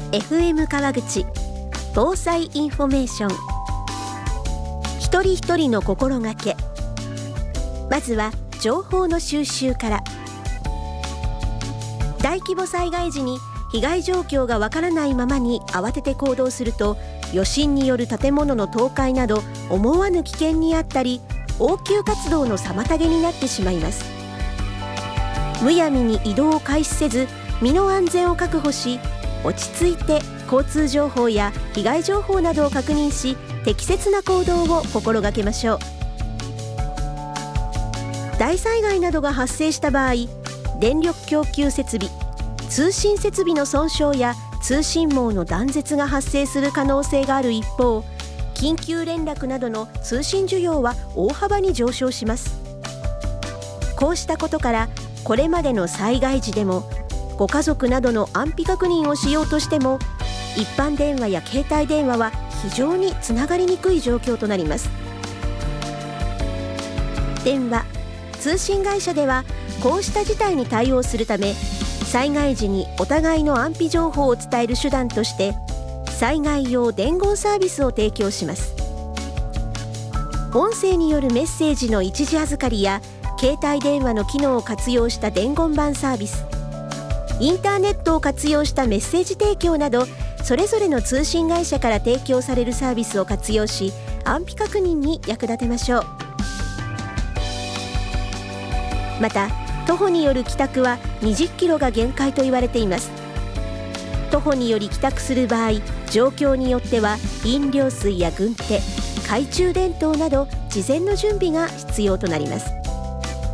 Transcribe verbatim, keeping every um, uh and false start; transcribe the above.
エフエム 川口防災インフォメーション。一人一人の心がけ。まずは情報の収集から。大規模災害時に被害状況がわからないままに慌てて行動すると、余震による建物の倒壊など思わぬ危険にあったり、応急活動の妨げになってしまいます。むやみに移動を開始せず、身の安全を確保し、落ち着いて交通情報や被害情報などを確認し、適切な行動を心がけましょう。大災害などが発生した場合、電力供給設備、通信設備の損傷や通信網の断絶が発生する可能性がある一方、緊急連絡などの通信需要は大幅に上昇します。こうしたことから、これまでの災害時でもご家族などの安否確認をしようとしても、一般電話や携帯電話は非常につながりにくい状況となります。電話、通信会社ではこうした事態に対応するため、災害時にお互いの安否情報を伝える手段として災害用伝言サービスを提供します。音声によるメッセージの一時預かりや携帯電話の機能を活用した伝言板サービス、インターネットを活用したメッセージ提供など、それぞれの通信会社から提供されるサービスを活用し、安否確認に役立てましょう。また、徒歩による帰宅はにじゅっキロが限界と言われています。徒歩により帰宅する場合、状況によっては飲料水や軍手、懐中電灯など事前の準備が必要となります。